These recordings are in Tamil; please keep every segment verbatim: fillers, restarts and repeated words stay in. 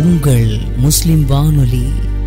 உங்கள் முஸ்லிம் வானொலி.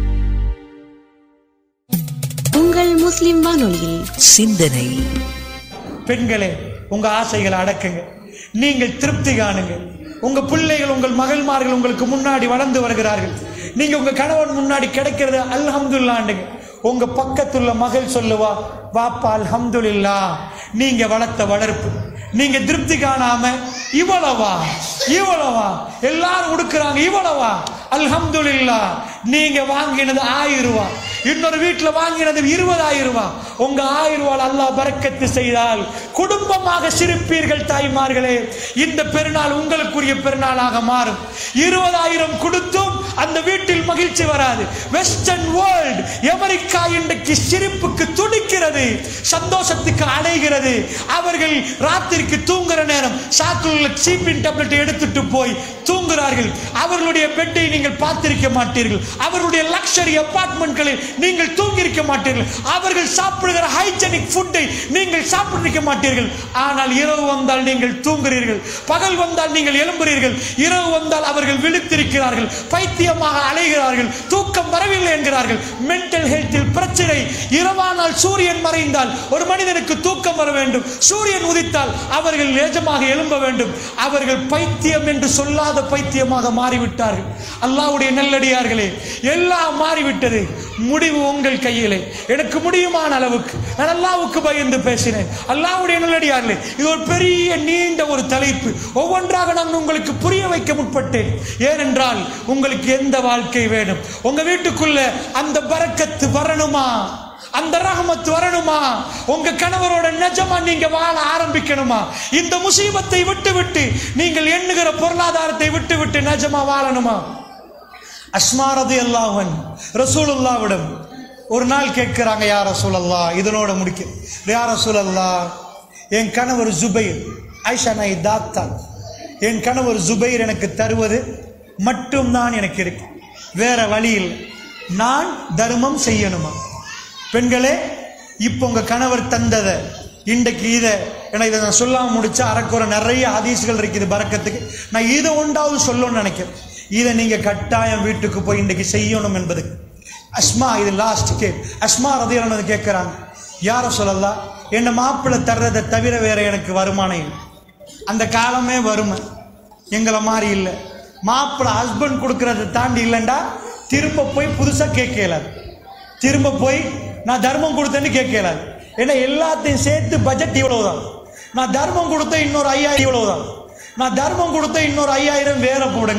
உங்கள் முஸ்லிம் வானொலியில் சிந்தனை. பெண்களே, உங்க ஆசைகளை அடக்குங்க, நீங்கள் திருப்தி காணுங்க. உங்க பிள்ளைகள், உங்கள் மகள்மார்கள் உங்களுக்கு முன்னாடி வளர்ந்து வருகிறார்கள். நீங்க உங்க கணவன் முன்னாடி கிடைக்கிறது அல்ஹம்துலில்லாஹ்ங்க. உங்க பக்கத்துள்ள மகள் சொல்லுவா, வாப்பா அல்ஹம்துலில்லாஹ், நீங்க வளர்த்த வளர்ப்பு. நீங்க திருப்தி காணாம இவ்வளவா இவ்வளவா எல்லாரும் உடுக்குறாங்க, இவ்வளவா அல்ஹம்துலில்லாஹ். நீங்க வாங்கினது ஆயிரம் ரூபாய், இன்னொரு வீட்டுல வாங்கினது இருபதாயிரம் ரூபாய். உங்க ஆயிரம் ரூபாய் அல்லாஹ் பரக்கத்து செய்தால் குடும்பமாக சிரிப்பீர்கள். தாய்மார்களே, இந்த பெருநாள் உங்களுக்குரிய பெருநாளாக மாறும். இருபதாயிரம் கொடுத்தும் அந்த வீட்டில் மகிழ்ச்சி வராது. வெஸ்டர்ன் வேர்ல்ட், அமெரிக்கா இன்றைக்கு சிரிப்புக்கு துடிக்கிறது, சந்தோஷத்துக்கு அடைகிறது. அவர்கள் ராத்திரிக்கு தூங்குற நேரம் சாக்குள்ள சீப்பின் டேப்லெட் எடுத்துட்டு போய் தூங்குகிறார்கள். அவர்களுடைய பெட்டை நீங்கள் பார்த்திருக்க மாட்டீர்கள். அவர்களுடைய லக்ஸரி அபார்ட்மெண்ட்களில் நீங்கள் தூங்கியிருக்க மாட்டீர்கள். அவர்கள் சாப்பிடுகிற ஹைஜெனிக் ஃபுட்டை நீங்கள் சாப்பிட்டிருக்க மாட்டீர்கள். ஆனால் இரவு வந்தால் நீங்கள் தூங்குகிறீர்கள், பகல் வந்தால் நீங்கள் எழும்புகிறீர்கள். இரவு வந்தால் அவர்கள் விழித்திருக்கிறார்கள், பைத்தியமாக அலைகிறார்கள், தூக்கம் வரவில்லை என்கிறார்கள். மென்டல் ஹெல்த்தில் பிரச்சனை. இரவானால் சூரியன் மறைந்தால் ஒரு மனிதனுக்கு தூக்கம் வர வேண்டும், சூரியன் உதித்தால் அவர்கள் ஏஜமாக எழும்ப வேண்டும். அவர்கள் பைத்தியம் என்று சொல்லாத பைத்தியமாக மாறிவிட்டார்கள். அல்லாஹ்வுடைய நல்லடியார்களே, எல்லாம் மாறிவிட்டது. முடிவு உங்கள் கையிலே. எனக்கு முடியுமான அளவுக்கு நான் அல்லாஹ்வுக்கு பயந்து பேசினேன். அல்லாஹ்வுடைய நல்லடியார்களே, இது ஒரு பெரிய நீண்ட ஒரு தலைப்பு. ஒவ்வொன்றாக நான் உங்களுக்கு புரிய வைக்க முற்பட்டேன். ஏனென்றால் உங்களுக்கு எந்த வாழ்க்கை வேணும்? உங்க வீட்டுக்குள்ள அந்த பரக்கத்து வரணுமா? அந்த ரஹமத் வரணுமா? உங்க கணவரோட நிஜமா நீங்க வாழ ஆரம்பிக்கணுமா? இந்த முசீபத்தை விட்டு விட்டு நீங்கள் எண்ணுகிற பொருளாதாரத்தை விட்டு விட்டு நிஜமா வாழணுமா? அஸ்மா ரலியல்லாஹு அன்ஹா ரசூலுல்லாஹ்விடம் ஒரு நாள் கேட்கிறாங்க, யா ரசூலல்லாஹ், இதனோட முடிக்க, யா ரசூலல்லாஹ், என் கணவர் ஜுபைர், ஆயிஷா நாய் தாத்தா, என் கணவர் ஜுபைர் எனக்கு தருவது மட்டும்தான் எனக்கு இருக்கு, வேற வழி இல்லை. நான் தர்மம் செய்யணுமா? பெண்களே, இப்போ உங்க கணவர் தந்ததை இன்றைக்கு இதை ஏன்னா இதை நான் சொல்லாம முடிச்சா அறக்குறை நிறைய ஹதீஸ்கள் இருக்குது பரக்கத்துக்கு. நான் இதை ஒன்றாவது சொல்லணும்னு நினைக்கிறேன். இதை நீங்க கட்டாயம் வீட்டுக்கு போய் இன்றைக்கு செய்யணும் என்பது. அஸ்மா, இது லாஸ்ட் கேக். அஸ்மா ரலியல்லாஹு அன்ஹா கேட்கிறாங்க, யா ரசூலல்லாஹ், என்ன மாப்பிள்ளை தர்றதை தவிர வேற எனக்கு வருமானம் இல்லை. அந்த காலமே வறுமை, எங்களை மாதிரி இல்லை. மாப்பிள்ளை ஹஸ்பண்ட் கொடுக்கறதை தாண்டி இல்லைண்டா திரும்ப போய் புதுசா கேட்கலாது, திரும்ப போய் நான் தர்மம் கொடுத்தேன்னு கேட்கலாது. ஏன்னா எல்லாத்தையும் சேர்த்து பட்ஜெட் இவ்வளவுதான். நான் தர்மம் கொடுத்த இன்னொரு ஐயாயிரம் இவ்வளவுதான். நான் தர்மம் கொடுத்த இன்னொரு ஐயாயிரம் வேற போடுங்க.